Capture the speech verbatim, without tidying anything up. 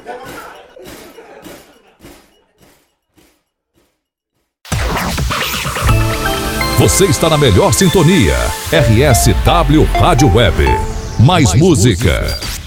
Você está na melhor sintonia. R S W Rádio Web. Mais, Mais música. música.